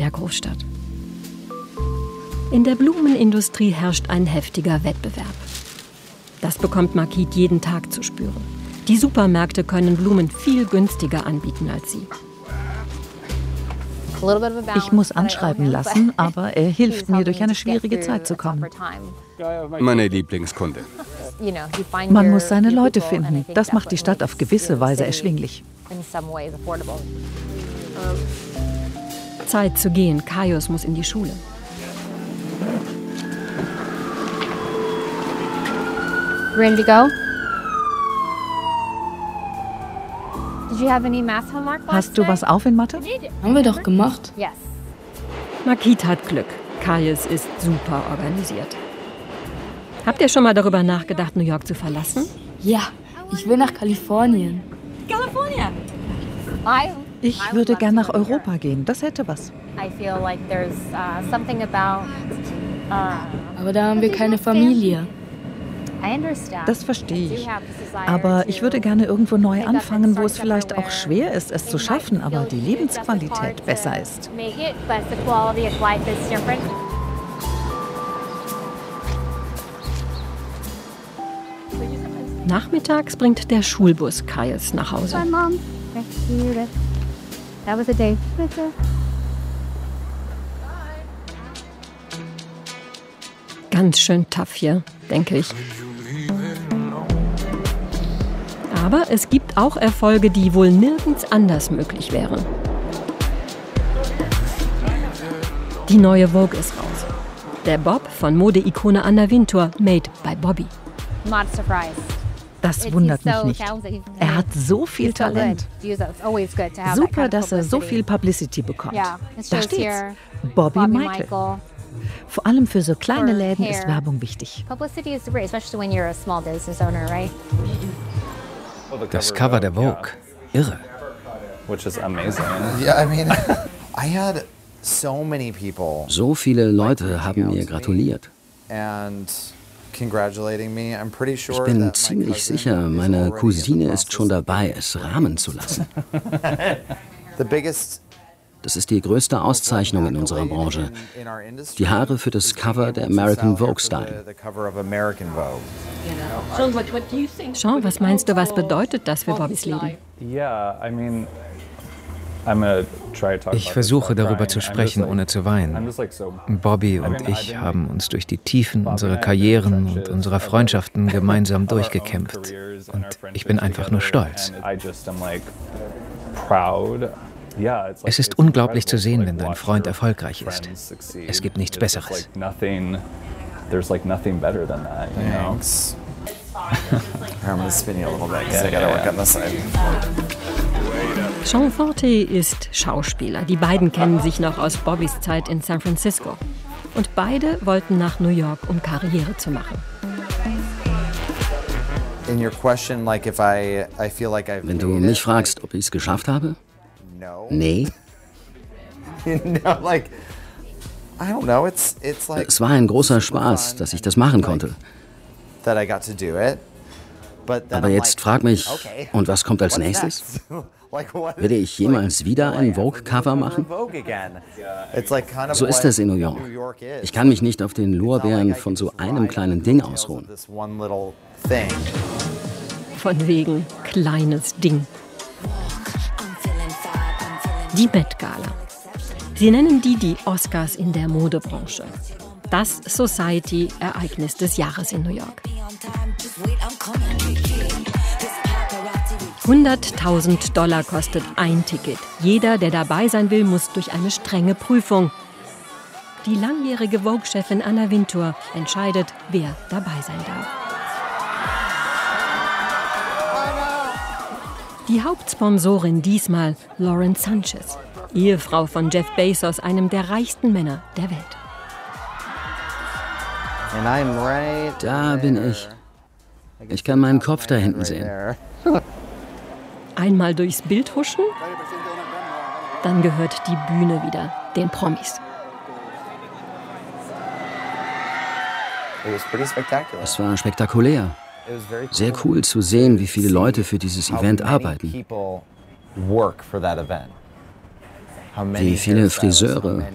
der Großstadt. In der Blumenindustrie herrscht ein heftiger Wettbewerb. Das bekommt Marquis jeden Tag zu spüren. Die Supermärkte können Blumen viel günstiger anbieten als sie. Ich muss anschreiben lassen, aber er hilft mir, durch eine schwierige Zeit zu kommen. Meine Lieblingskunde. Man muss seine Leute finden. Das macht die Stadt auf gewisse Weise erschwinglich. Zeit zu gehen. Caius muss in die Schule. Ready to go? Did you have any math homework last Hast du was auf in Mathe? Haben wir doch gemacht. Yes. Marquis hat Glück. Caius ist super organisiert. Habt ihr schon mal darüber nachgedacht, New York zu verlassen? Ja, ich will nach Kalifornien. Ich würde gern nach Europa gehen. Das hätte was. I feel like there's something about. Aber da haben wir keine Familie. I understand. Das verstehe ich. Aber ich würde gerne irgendwo neu anfangen, wo es vielleicht auch schwer ist, es zu schaffen, aber die Lebensqualität besser ist. Nachmittags bringt der Schulbus Caius nach Hause. Bye, Mom. That was a day. Ganz schön tough hier, denke ich. Aber es gibt auch Erfolge, die wohl nirgends anders möglich wären. Die neue Vogue ist raus. Der Bob von Modeikone Anna Wintour, made by Bobby. Not surprised. Das wundert mich nicht. Er hat so viel Talent. Super, dass er so viel Publicity bekommt. Da steht's. Bobby Michael. Vor allem für so kleine Läden ist Werbung wichtig. Das Cover der Vogue. Irre. So viele Leute haben mir gratuliert. Ich bin ziemlich sicher, meine Cousine ist schon dabei, es rahmen zu lassen. Das ist die größte Auszeichnung in unserer Branche. Die Haare für das Cover der American Vogue Style. Sean, was meinst du, was bedeutet das für Bobbys Leben? Ich versuche darüber zu sprechen, ohne zu weinen. Bobby und ich haben uns durch die Tiefen unserer Karrieren und unserer Freundschaften gemeinsam durchgekämpft. Und ich bin einfach nur stolz. Es ist unglaublich zu sehen, wenn dein Freund erfolgreich ist. Es gibt nichts Besseres. Sean Forte ist Schauspieler. Die beiden kennen sich noch aus Bobbys Zeit in San Francisco. Und beide wollten nach New York, um Karriere zu machen. Wenn du mich fragst, ob ich es geschafft habe? Nee. Es war ein großer Spaß, dass ich das machen konnte. Aber jetzt frag mich, und was kommt als nächstes? Werde ich jemals wieder ein Vogue-Cover machen? So ist es in New York. Ich kann mich nicht auf den Lorbeeren von so einem kleinen Ding ausruhen. Von wegen kleines Ding. Die Met Gala. Sie nennen die Oscars in der Modebranche. Das Society-Ereignis des Jahres in New York. $100.000 kostet ein Ticket. Jeder, der dabei sein will, muss durch eine strenge Prüfung. Die langjährige Vogue-Chefin Anna Wintour entscheidet, wer dabei sein darf. Die Hauptsponsorin diesmal Lauren Sanchez, Ehefrau von Jeff Bezos, einem der reichsten Männer der Welt. Da bin ich. Ich kann meinen Kopf da hinten sehen. Einmal durchs Bild huschen, dann gehört die Bühne wieder den Promis. Es war spektakulär. Sehr cool zu sehen, wie viele Leute für dieses Event arbeiten. Wie viele Friseure,